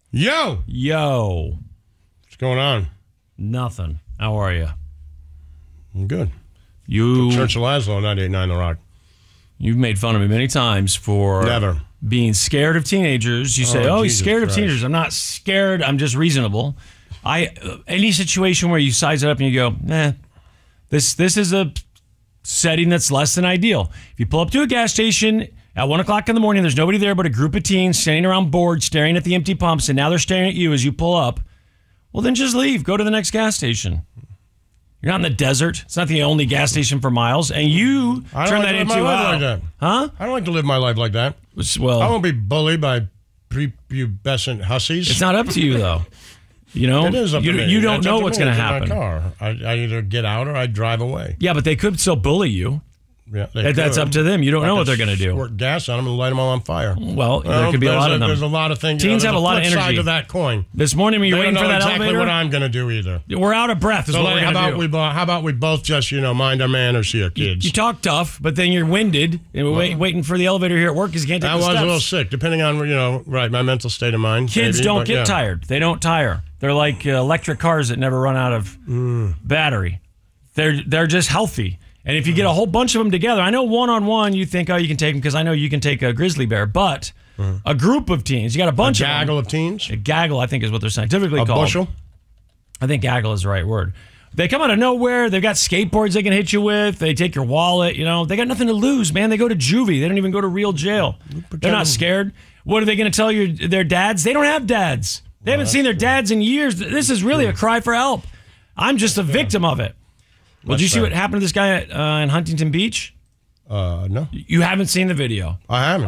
Yo! Yo. What's going on? Nothing. How are you? I'm good. You Church of Laszlo, 98.9 The Rock. You've made fun of me many times for Never. being scared of teenagers. You say, he's Jesus scared of Christ. teenagers. I'm not scared. I'm just reasonable. Any situation where you size it up and you go, this is a setting that's less than ideal. If you pull up to a gas station at 1 o'clock in the morning, there's nobody there but a group of teens standing around bored, staring at the empty pumps, and now they're staring at you as you pull up. Well, then just leave. Go to the next gas station. You're not in the desert. It's not the only gas station for miles. And you turn that into like that. Huh? I don't like to live my life like that. Well, I won't be bullied by prepubescent hussies. it's not up to you, though. You know, It is up to me. you don't That's up know to what's me. going to It's in happen. my car. I either get out or I drive away. Yeah, but they could still bully you. Yeah, That's up to them. You don't know what they're going to do. Squirt gas on them and light them all on fire. Well, there could be a lot of them. There's a lot of things. Teens have a lot of flip side energy. to that coin. This morning when you're They waiting don't for know that exactly elevator, what I'm going to do either. we're out of breath. Is So what we're how going to do. how about we both just mind our manners here, kids? You talk tough, but then you're winded and waiting for the elevator here at work because you can't take I the was steps. a little sick, depending on my mental state of mind. Kids maybe, don't but get yeah. tired. They don't tire. They're like electric cars that never run out of battery. They're just healthy. And if you get a whole bunch of them together, I know one-on-one you think, you can take them because I know you can take a grizzly bear. But a group of teens, you got a bunch A of them. gaggle of teens? A gaggle, I think, is what they're scientifically A called. bushel? I think gaggle is the right word. They come out of nowhere. They've got skateboards they can hit you with. They take your wallet. They got nothing to lose, man. They go to juvie. They don't even go to real jail. They're not scared. What are they going to tell their dads? They don't have dads. They haven't seen their dads in years. This is really a cry for help. I'm just a victim of it. Well, did you see what happened to this guy in Huntington Beach? No. You haven't seen the video. I haven't.